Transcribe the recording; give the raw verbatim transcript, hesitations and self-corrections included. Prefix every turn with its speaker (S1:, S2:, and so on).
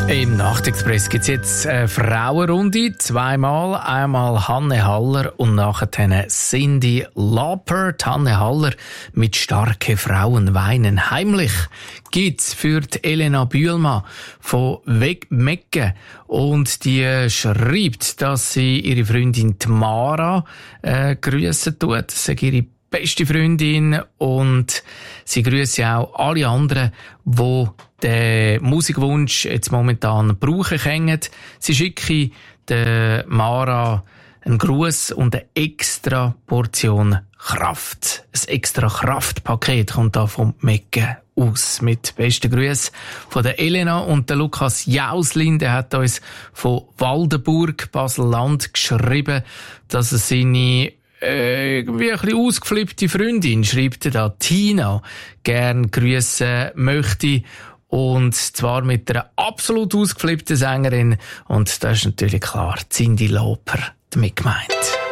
S1: Im Nachtexpress gibt es jetzt eine Frauenrunde. Zweimal. Einmal Hanne Haller und nachher Cyndi Lauper. Hanne Haller mit «Starke Frauen weinen heimlich» gibt's für die Elena Bühlmann von Wegmecken. Und die schreibt, dass sie ihre Freundin Tamara äh, grüssen tut. Das ist ihre beste Freundin. Und sie grüßt auch alle anderen, die den Musikwunsch jetzt momentan brauchen können. Sie schicke der Mara einen Gruß und eine extra Portion Kraft. Ein extra Kraftpaket kommt da vom Mecken aus. Mit besten Grüßen von der Elena und der Lukas Jauslin. Der hat uns von Waldenburg, Basel-Land, geschrieben, dass er seine äh, irgendwie ein bisschen ausgeflippte Freundin, schreibt er da, Tina, gern grüßen möchte. Und zwar mit einer absolut ausgeflippten Sängerin. Und da ist natürlich klar, Cyndi Lauper damit gemeint.